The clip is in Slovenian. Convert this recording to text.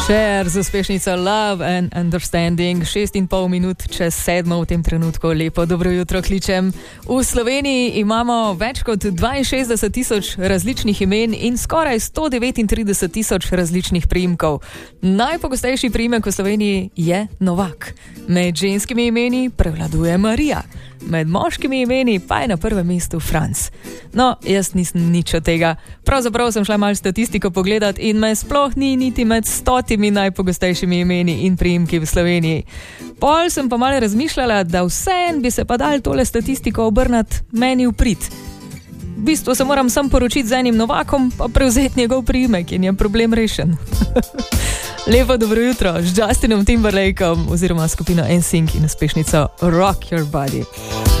Cher z uspešnico Love and Understanding, 6,5 minut čez 7 v tem trenutku. Lepo dobro jutro kličem. V Sloveniji imamo več kot 62 tisoč različnih imen in skoraj 139 tisoč različnih priimkov. Najpogostejši priimek v Sloveniji je Novak. Med ženskimi imeni prevladuje Marija. Med moškimi imeni pa je na prvem mestu Franc. No, jaz nisem nič od tega. Pravzaprav sem šla malo statistiko pogledat in me sploh ni niti med 100 najpogostejšimi imeni in priimki v Sloveniji. Pol sem pa malo razmišljala, da vseeno bi se pa dal tole statistiko obrnati meni v prid. V bistvu se moram sam poročiti z enim Novakom, pa prevzeti njegov priimek in je problem rešen. Lepo dobro jutro z Justinom Timberlakeom oziroma skupino NSYNC in uspešnico Rock Your Body.